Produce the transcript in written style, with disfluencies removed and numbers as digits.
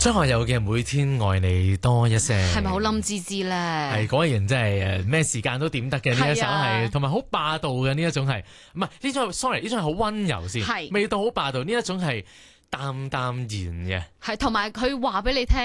張學友嘅每天愛你多一些， 係咪好冧滋滋咧？ 係果然真係咩時間都點得嘅呢一首係，同埋好霸道嘅呢一種係，唔係呢種 sorry 呢種係好溫柔先， 係味道好霸道，呢一種係淡淡然嘅， 係同埋佢話俾你聽